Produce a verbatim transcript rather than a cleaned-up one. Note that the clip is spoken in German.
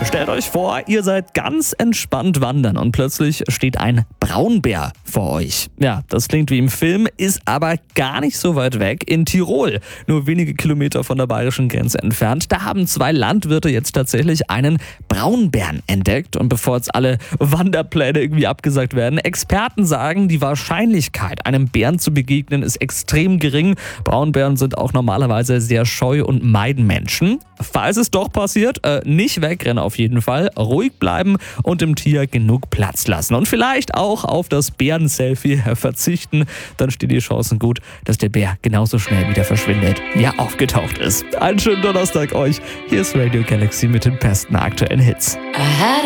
Stellt euch vor, ihr seid ganz entspannt wandern und plötzlich steht ein Braunbär vor euch. Ja, das klingt wie im Film, ist aber gar nicht so weit weg. In Tirol, nur wenige Kilometer von der bayerischen Grenze entfernt, da haben zwei Landwirte jetzt tatsächlich einen Braunbären entdeckt. Und bevor jetzt alle Wanderpläne irgendwie abgesagt werden, Experten sagen, die Wahrscheinlichkeit, einem Bären zu begegnen, ist extrem gering. Braunbären sind auch normalerweise sehr scheu und meiden Menschen. Falls es doch passiert, äh, nicht wegrennen auf jeden Fall, ruhig bleiben und dem Tier genug Platz lassen. Und vielleicht auch auf das Bären-Selfie verzichten, dann stehen die Chancen gut, dass der Bär genauso schnell wieder verschwindet, wie er aufgetaucht ist. Einen schönen Donnerstag euch. Hier ist Radio Galaxy mit den besten aktuellen Hits.